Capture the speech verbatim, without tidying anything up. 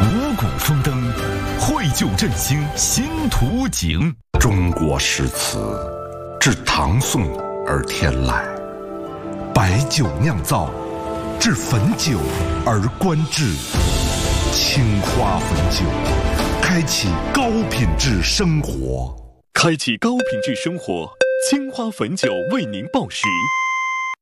五谷丰登，绘就振兴新图景。 中国诗词自唐宋而天来，白酒酿造，至汾酒而观致。青花汾酒，开启高品质生活。 开启高品质生活，青花汾酒为您报时。